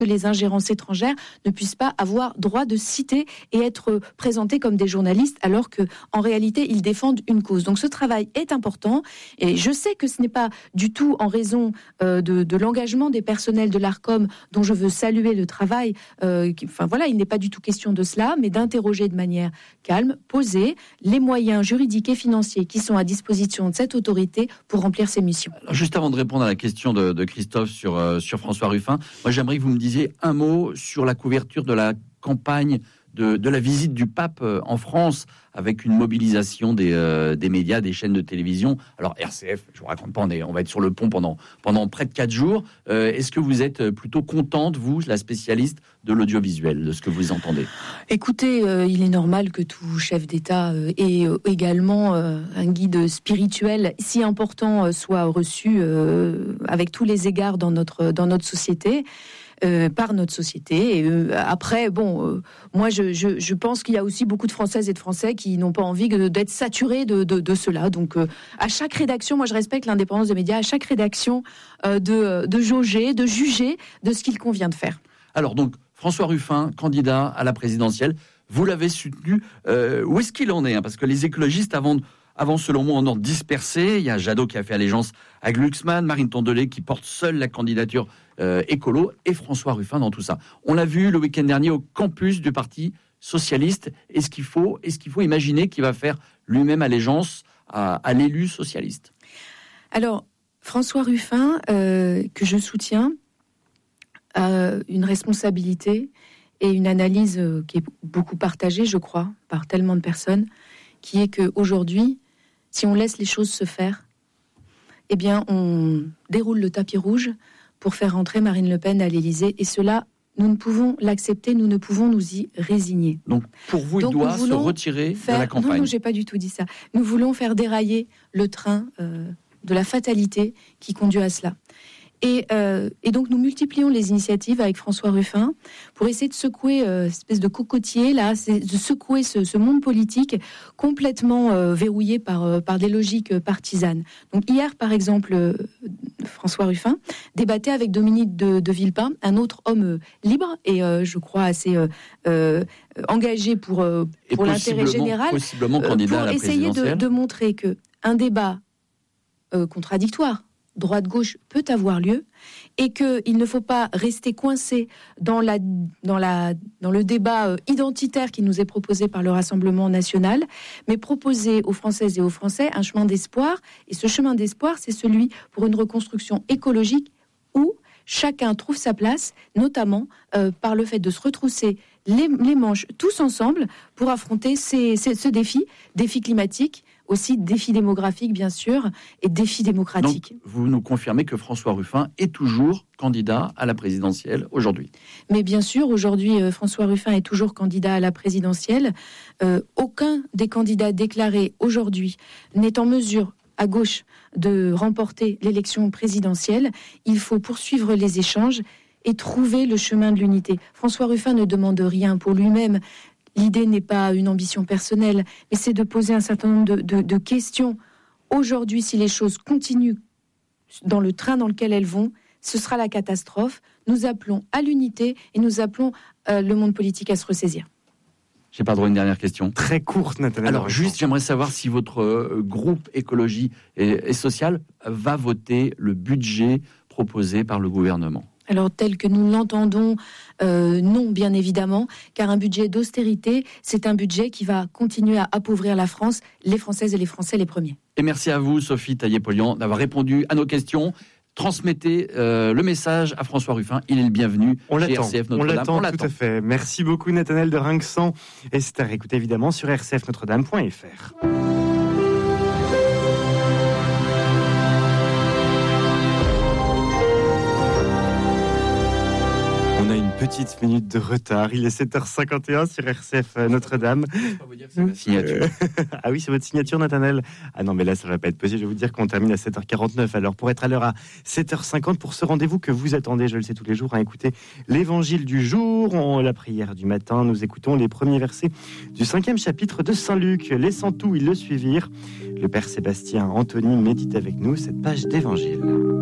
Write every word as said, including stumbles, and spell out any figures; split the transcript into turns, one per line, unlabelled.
que les ingérences étrangères ne puissent pas avoir droit de citer et être présentés comme des journalistes, alors que en réalité ils défendent une cause. Donc ce travail est important, et je sais que ce n'est pas du tout en raison euh, de, de l'engagement des personnels de l'Arcom, dont je veux saluer le travail. Euh, qui, enfin voilà, il n'est pas du tout question de cela, mais d'interroger de manière calme, posée, les moyens juridiques et financiers qui sont à disposition de cette autorité pour remplir ses missions.
Alors, juste avant de répondre à la question de, de Christophe sur, euh, sur François Ruffin, moi j'aimerais que vous me disiez un mot sur la couverture de la campagne de, de la visite du pape en France, avec une mobilisation des, euh, des médias, des chaînes de télévision. Alors R C F, je vous raconte pas, on, est, on va être sur le pont pendant, pendant près de quatre jours. Euh, est-ce que vous êtes plutôt contente, vous, la spécialiste de l'audiovisuel, de ce que vous entendez ?
Écoutez, euh, il est normal que tout chef d'État euh, ait euh, également euh, un guide spirituel si important euh, soit reçu euh, avec tous les égards dans notre, dans notre société. Euh, par notre société. Et euh, après, bon, euh, moi, je, je, je pense qu'il y a aussi beaucoup de Françaises et de Français qui n'ont pas envie de, d'être saturés de, de, de cela. Donc, euh, à chaque rédaction, moi, je respecte l'indépendance des médias, à chaque rédaction, euh, de, de jauger, de juger de ce qu'il convient de faire.
Alors, donc, François Ruffin, candidat à la présidentielle, vous l'avez soutenu. Euh, où est-ce qu'il en est, hein ? Parce que les écologistes, avant de Avant, selon moi, en ordre dispersé. Il y a Jadot qui a fait allégeance à Glucksmann, Marine Tondelier qui porte seule la candidature euh, écolo, et François Ruffin dans tout ça. On l'a vu le week-end dernier au campus du Parti socialiste. Est-ce qu'il faut, est-ce qu'il faut imaginer qu'il va faire lui-même allégeance à, à l'élu socialiste ?
Alors, François Ruffin, euh, que je soutiens, a une responsabilité et une analyse euh, qui est beaucoup partagée, je crois, par tellement de personnes, qui est qu'aujourd'hui, si on laisse les choses se faire, eh bien, on déroule le tapis rouge pour faire entrer Marine Le Pen à l'Élysée. Et cela, nous ne pouvons l'accepter, nous ne pouvons nous y résigner.
Donc, pour vous,
Donc,
il doit se retirer
faire...
de la campagne.
Non, non, j'ai pas du tout dit ça. Nous voulons faire dérailler le train euh, de la fatalité qui conduit à cela. Et, euh, et donc, nous multiplions les initiatives avec François Ruffin pour essayer de secouer euh, cette espèce de cocotier, là, c'est de secouer ce, ce monde politique complètement euh, verrouillé par, euh, par des logiques partisanes. Donc, hier, par exemple, euh, François Ruffin débattait avec Dominique de, de Villepin, un autre homme euh, libre et, euh, je crois, assez euh, euh, engagé pour, euh, pour l'intérêt général,
possiblement candidat
pour
à la
essayer
présidentielle.
de, de montrer qu'un débat euh, contradictoire, droite-gauche, peut avoir lieu, et qu'il ne faut pas rester coincé dans, la, dans, la, dans le débat euh, identitaire qui nous est proposé par le Rassemblement national, mais proposer aux Françaises et aux Français un chemin d'espoir. Et ce chemin d'espoir, c'est celui pour une reconstruction écologique où chacun trouve sa place, notamment euh, par le fait de se retrousser les, les manches tous ensemble pour affronter ces, ces, ce défi, défi climatique, aussi défi démographique, bien sûr, et défi démocratique.
Donc, vous nous confirmez que François Ruffin est toujours candidat à la présidentielle aujourd'hui ?
Mais bien sûr, aujourd'hui, euh, François Ruffin est toujours candidat à la présidentielle. Euh, aucun des candidats déclarés aujourd'hui n'est en mesure, à gauche, de remporter l'élection présidentielle. Il faut poursuivre les échanges et trouver le chemin de l'unité. François Ruffin ne demande rien pour lui-même. L'idée n'est pas une ambition personnelle, mais c'est de poser un certain nombre de, de, de questions. Aujourd'hui, si les choses continuent dans le train dans lequel elles vont, ce sera la catastrophe. Nous appelons à l'unité et nous appelons euh, le monde politique à se ressaisir.
J'ai pas droit à une dernière question.
Très courte, Nathalie.
Alors, juste, j'aimerais savoir si votre euh, groupe écologie et, et social va voter le budget proposé par le gouvernement.
Alors, tel que nous l'entendons, euh, non, bien évidemment, car un budget d'austérité, c'est un budget qui va continuer à appauvrir la France, les Françaises et les Français les premiers.
Et merci à vous, Sophie Taillé-Polian, d'avoir répondu à nos questions. Transmettez euh, le message à François Ruffin, il est le bienvenu
on
chez
l'attend,
R C F
on
Notre-Dame.
l'attend,
On
tout
l'attend.
à fait. Merci beaucoup, Nathanaël de Rinxan. Et c'est à réécouter évidemment sur r c f notre dame point f r. On a une petite minute de retard. Il est sept heures cinquante et un sur R C F Notre-Dame.
Je peux pas vous dire que c'est ma signature.
Ah oui, c'est votre signature, Nathanaël. Ah non, mais là, ça va pas être possible. Je vais vous dire qu'on termine à sept heures quarante-neuf. Alors, pour être à l'heure à sept heures cinquante, pour ce rendez-vous que vous attendez, je le sais tous les jours, à écouter l'évangile du jour, on, la prière du matin, nous écoutons les premiers versets du cinquième chapitre de Saint Luc. Laissant tout, ils le suivirent. Le Père Sébastien Anthony médite avec nous cette page d'évangile.